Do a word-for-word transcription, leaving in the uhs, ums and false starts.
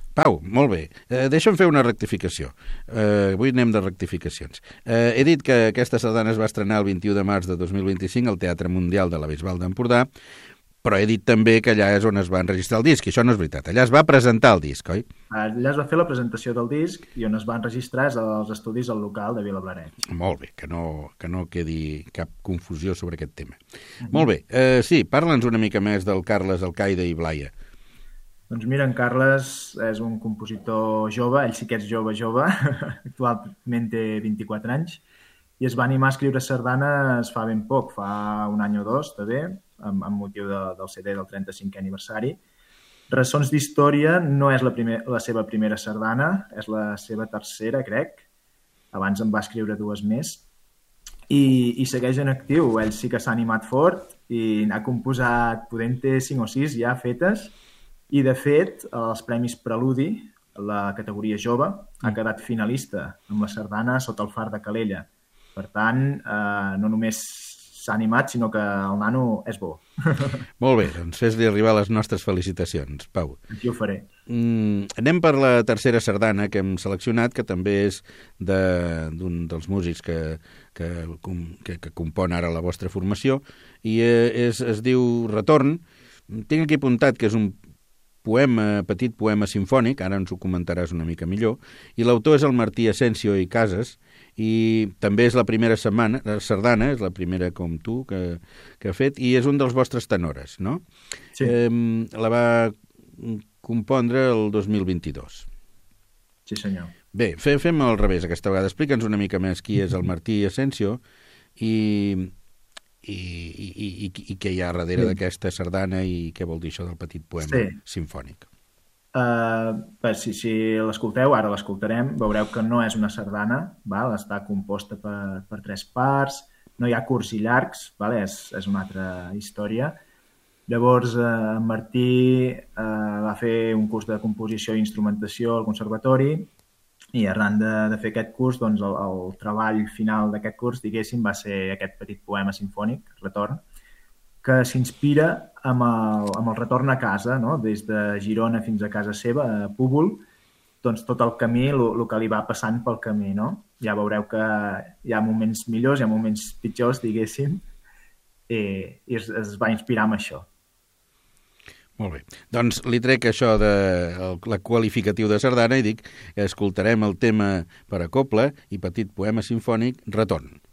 Pau, molt bé. Eh, deixa'm fer una rectificació. Eh, avui anem de rectificacions. Eh, he dit que aquesta sardana es va estrenar el vint-i-u de març de dos mil vint-i-cinc al Teatre Mundial de la Bisbal d'Empordà, però he dit també que allà és on es va enregistrar el disc, i això no és veritat. Allà es va presentar el disc, oi? Allà es va fer la presentació del disc i on es va enregistrar és als estudis al local de Vilablareix. Molt bé, que no, que no quedi cap confusió sobre aquest tema. Mm-hmm. Molt bé, eh, sí, parla'ns una mica més del Carles Alcaide i Blaya. Doncs mira, en Carles és un compositor jove, ell sí que és jove, jove, actualment té vint-i-quatre anys, i es va animar a escriure sardanes fa ben poc, fa un any o dos, també, amb, amb motiu de, del C D del trenta-cinquè aniversari. Ressons d'història no és la, primer, la seva primera sardana, és la seva tercera, crec. Abans en va escriure dues més. I, i segueix en actiu. Ell sí que s'ha animat fort i n'ha composat, podem ter cinc o sis ja fetes. I, de fet, els Premis Preludi, la categoria jove, ha quedat finalista amb la sardana Sota el far de Calella. Per tant, eh, no només s'ha animat, sinó que el nano és bo. Molt bé, doncs fes-li arribar les nostres felicitacions, Pau. Aquí ho faré. Mm, anem per la tercera sardana que hem seleccionat, que també és d'un de, dels músics que, que, que, que compon ara la vostra formació, i és, es diu Retorn. Tinc aquí apuntat que és un poema, petit poema simfònic, ara ens ho comentaràs una mica millor, i l'autor és el Martí Asensio i Casas, i també és la primera setmana, la sardana, és la primera com tu que, que ha fet, i és un dels vostres tenores, no? Sí. Eh, la va compondre el dos mil vint-i-dos. Sí, senyor. Bé, fe, fem al revés aquesta vegada. Explica'ns una mica més qui és el Martí Asensio i, i, i, i, i què hi ha darrere sí. d'aquesta sardana i què vol dir això del petit poema sí. simfònic. Uh, bé, si, si l'escolteu, ara l'escoltarem, veureu que no és una sardana, val? Està composta per, per tres parts, no hi ha curts i llargs, val? És, és una altra història. Llavors, uh, en Martí uh, va fer un curs de composició i instrumentació al conservatori i arran de, de fer aquest curs, doncs, el, el treball final d'aquest curs, diguéssim, va ser aquest petit poema simfònic, Retorn, que s'inspira amb el, amb el retorn a casa, no? Des de Girona fins a casa seva, a Púbol, doncs tot el camí, el que li va passant pel camí, no? Ja veureu que hi ha moments millors, hi ha moments pitjors, diguéssim, i, i es, es va inspirar amb això. Molt bé. Doncs li trec això de el, la qualificatiu de sardana i dic que escoltarem el tema per a cobla i petit poema simfònic Retorn.